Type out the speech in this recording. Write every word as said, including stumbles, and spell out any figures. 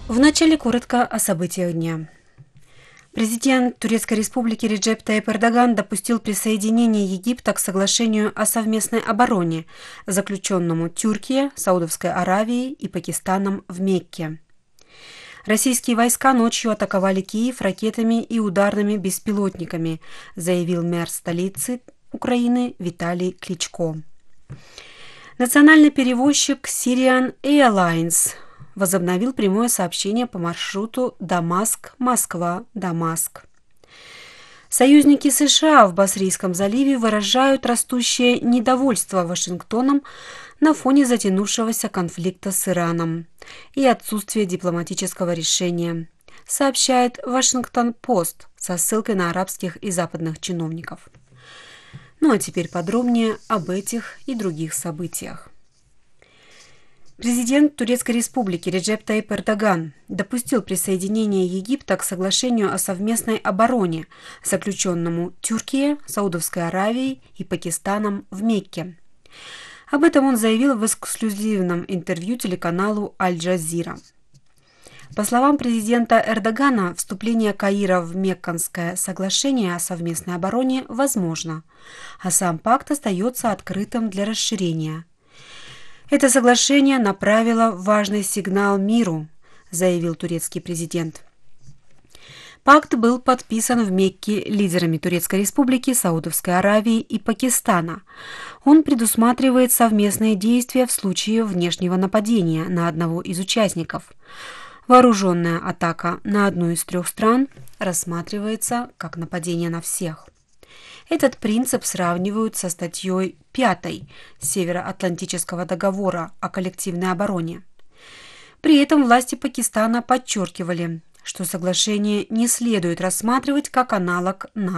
Вначале коротко о событиях дня. Президент Турецкой Республики Реджеп Таyyip Эрдоган допустил присоединение Египта к соглашению о совместной обороне, заключенному Тюркией, Саудовской Аравией и Пакистаном в Мекке. Российские войска ночью атаковали Киев ракетами и ударными беспилотниками, заявил мэр столицы Украины Виталий Кличко. Национальный перевозчик Syrian Airlines возобновил прямое сообщение по маршруту Дамаск-Москва-Дамаск. Союзники США в Басрийском заливе выражают растущее недовольство Вашингтоном на фоне затянувшегося конфликта с Ираном и отсутствия дипломатического решения, сообщает Вашингтон-Пост со ссылкой на арабских и западных чиновников. Ну а теперь подробнее об этих и других событиях. Президент Турецкой Республики Реджеп Таyyip Эрдоган допустил присоединение Египта к соглашению о совместной обороне, заключенному Тюркией, Саудовской Аравией и Пакистаном в Мекке. Об этом он заявил в эксклюзивном интервью телеканалу Аль-Джазира. По словам президента Эрдогана, вступление Каира в Мекканское соглашение о совместной обороне возможно, а сам пакт остается открытым для расширения. Это соглашение направило важный сигнал миру, заявил турецкий президент. Пакт был подписан в Мекке лидерами Турецкой Республики, Саудовской Аравии и Пакистана. Он предусматривает совместные действия в случае внешнего нападения на одного из участников. Вооруженная атака на одну из трех стран рассматривается как нападение на всех. Этот принцип сравнивают со статьей пятой Североатлантического договора о коллективной обороне. При этом власти Пакистана подчеркивали, что соглашение не следует рассматривать как аналог НАТО.